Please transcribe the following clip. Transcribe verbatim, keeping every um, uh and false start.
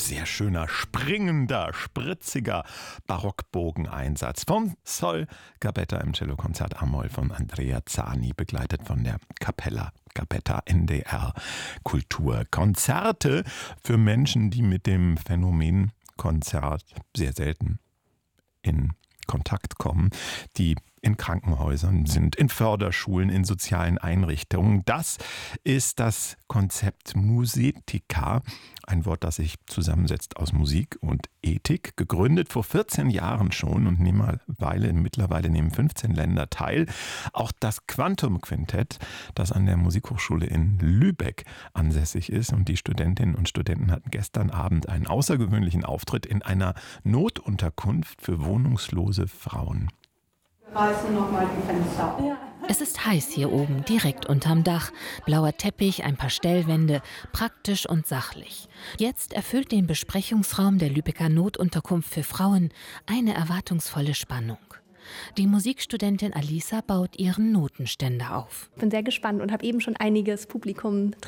sehr schöner, springender, spritziger Barockbogeneinsatz vom Sol Gabetta im Cellokonzert A-Moll von Andrea Zani, begleitet von der Capella Gabetta N D R Kultur. Konzerte für Menschen, die mit dem Phänomen Konzert sehr selten in Kontakt kommen, die in Krankenhäusern sind, in Förderschulen, in sozialen Einrichtungen. Das ist das Konzept Musetica, ein Wort, das sich zusammensetzt aus Musik und Ethik, gegründet vor vierzehn Jahren schon und mittlerweile, mittlerweile nehmen fünfzehn Länder teil. Auch das Quantum Quintett, das an der Musikhochschule in Lübeck ansässig ist, und die Studentinnen und Studenten hatten gestern Abend einen außergewöhnlichen Auftritt in einer Notunterkunft für wohnungslose Frauen. Reißen noch mal die Fenster. Ja. Es ist heiß hier oben, direkt unterm Dach. Blauer Teppich, ein paar Stellwände, praktisch und sachlich. Jetzt erfüllt den Besprechungsraum der Lübecker Notunterkunft für Frauen eine erwartungsvolle Spannung. Die Musikstudentin Alisa baut ihren Notenständer auf. Ich bin sehr gespannt und habe eben schon einiges Publikum